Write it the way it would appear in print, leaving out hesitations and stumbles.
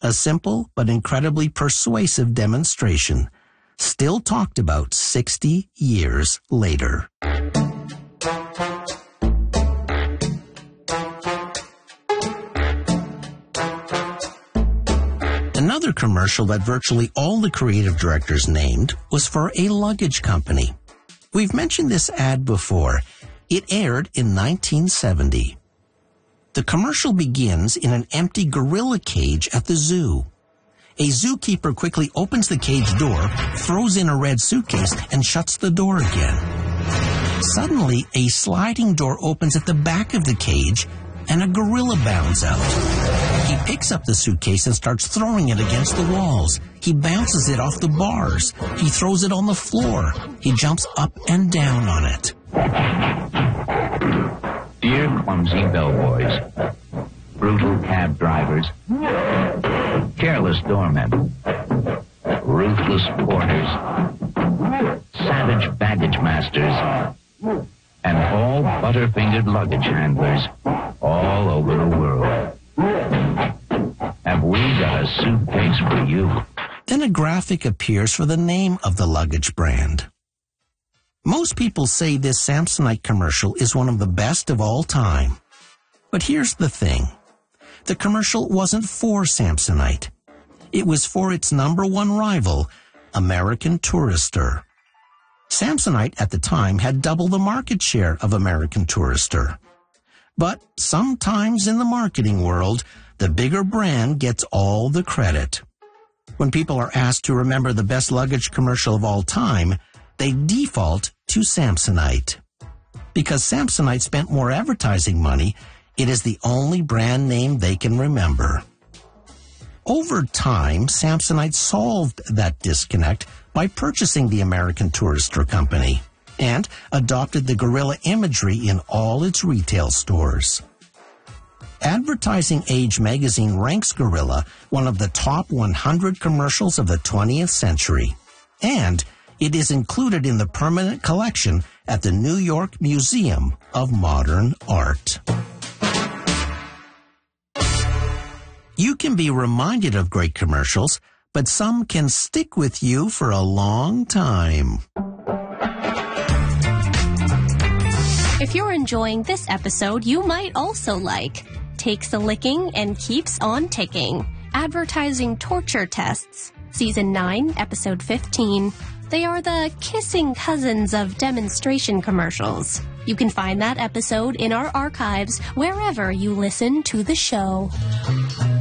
A simple but incredibly persuasive demonstration, still talked about 60 years later. Another commercial that virtually all the creative directors named was for a luggage company. We've mentioned this ad before. It aired in 1970. The commercial begins in an empty gorilla cage at the zoo. A zookeeper quickly opens the cage door, throws in a red suitcase, and shuts the door again. Suddenly, a sliding door opens at the back of the cage, and a gorilla bounds out. He picks up the suitcase and starts throwing it against the walls. He bounces it off the bars. He throws it on the floor. He jumps up and down on it. Dear clumsy bellboys, brutal cab drivers, careless doormen, ruthless porters, savage baggage masters, and all butterfingered luggage handlers all over the world. Have we got a suitcase for you? Then a graphic appears for the name of the luggage brand. Most people say this Samsonite commercial is one of the best of all time. But here's the thing. The commercial wasn't for Samsonite. It was for its #1 rival, American Tourister. Samsonite at the time had double the market share of American Tourister. But sometimes in the marketing world, the bigger brand gets all the credit. When people are asked to remember the best luggage commercial of all time, they default to Samsonite. Because Samsonite spent more advertising money, it is the only brand name they can remember. Over time, Samsonite solved that disconnect by purchasing the American Tourister company and adopted the gorilla imagery in all its retail stores. Advertising Age magazine ranks Gorilla one of the top 100 commercials of the 20th century, and it is included in the permanent collection at the New York Museum of Modern Art. You can be reminded of great commercials, but some can stick with you for a long time. If you're enjoying this episode, you might also like Takes a Licking and Keeps on Ticking, Advertising Torture Tests, Season 9, Episode 15. They are the kissing cousins of demonstration commercials. You can find that episode in our archives wherever you listen to the show.